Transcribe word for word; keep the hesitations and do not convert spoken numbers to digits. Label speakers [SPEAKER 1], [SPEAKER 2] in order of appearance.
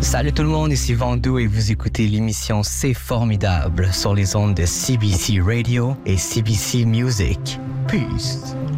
[SPEAKER 1] Salut tout le monde, ici Vandou et vous écoutez l'émission C'est Formidable sur les ondes de C B C Radio et C B C Music. Peace.